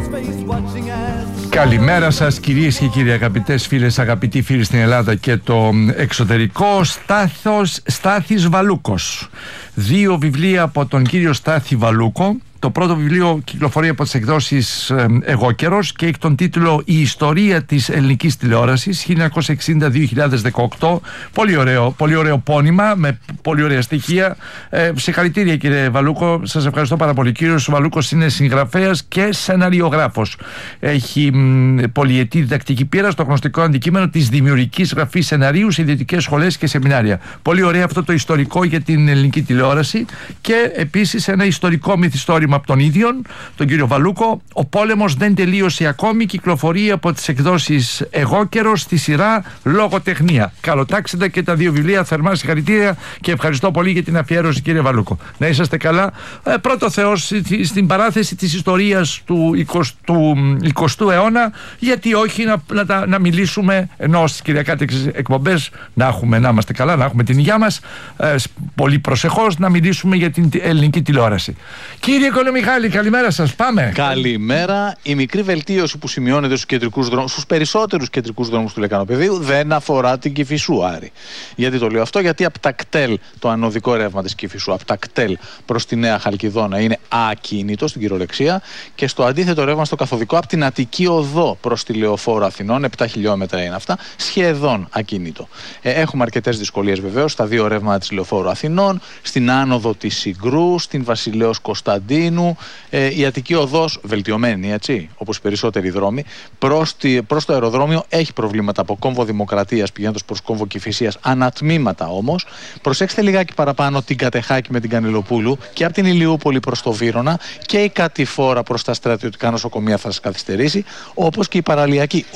Καλημέρα σας κυρίες και κύριοι, αγαπητές φίλες, αγαπητοί φίλοι στην Ελλάδα και το εξωτερικό. Στάθης Βαλούκος. 2 βιβλία από τον κύριο Στάθη Βαλούκο. Το πρώτο βιβλίο κυκλοφορεί από τις εκδόσεις Εγώ Καιρός και έχει τον τίτλο «Η ιστορία της ελληνικής τηλεόρασης 1960-2018». Πολύ ωραίο πόνημα με πολύ ωραία στοιχεία. Συγχαρητήρια κύριε Βαλούκο, σας ευχαριστώ πάρα πολύ. Κύριος Βαλούκος είναι συγγραφέας και σεναριογράφος. Έχει πολυετή διδακτική πείρα στο γνωστικό αντικείμενο της δημιουργικής γραφής σεναρίου σε ιδιωτικές σχολές και σεμινάρια. Πολύ ωραίο αυτό το ιστορικό για την ελληνική τηλεόραση και επίσης ένα ιστορικό μυθιστόρημα από τον ίδιον, τον κύριο Βαλούκο. «Ο πόλεμος δεν τελείωσε ακόμη», κυκλοφορεί από τις εκδόσεις Εγώ Καιρός στη σειρά Λογοτεχνία. Καλοτάξετε και τα 2 βιβλία. Θερμά συγχαρητήρια και ευχαριστώ πολύ για την αφιέρωση, κύριε Βαλούκο. Να είσαστε καλά. Πρώτο Θεός στην παράθεση της ιστορίας του 20ου αιώνα, γιατί όχι να μιλήσουμε, ενώ στις κυριακάτικες εκπομπές να είμαστε καλά, να έχουμε την υγεία μας, πολύ προσεχώς να μιλήσουμε για την ελληνική τηλεόραση. Κύριε Κολομιχάλη, καλημέρα σας. Πάμε. Καλημέρα. Η μικρή βελτίωση που σημειώνεται στους περισσότερους κεντρικούς δρόμους του Λεκανοπεδίου δεν αφορά την Κηφισού, Άρη. Γιατί το λέω αυτό? Γιατί από τα κτέλ, το ανωδικό ρεύμα της Κηφισού, από τα κτέλ προς τη Νέα Χαλκιδόνα είναι ακίνητο στην κυριολεξία, και στο αντίθετο ρεύμα στο καθοδικό από την Αττική Οδό προς τη Λεωφόρο Αθηνών, 7 χιλιόμετρα είναι αυτά, σχεδόν ακίνητο. Έχουμε αρκετές δυσκολίες βεβαίως στα 2 ρεύματα της Λεωφόρου Αθηνών, στην άνοδο της Συγκρού, στην Βασιλέως Κωνσταντίνου. Η Αττική Οδός βελτιωμένη, έτσι, όπως οι περισσότεροι δρόμοι, προς το αεροδρόμιο έχει προβλήματα από κόμβο Δημοκρατίας πηγαίνοντας προς κόμβο Κηφισίας, ανατμήματα όμως. Προσέξτε λιγάκι παραπάνω την Κατεχάκη με την Κανελοπούλου και από την Ηλιούπολη προς το Βύρωνα, και η κατηφόρα προς τα στρατιωτικά νοσοκομεία θα σας καθυστερήσει, όπως και η παραλιακή.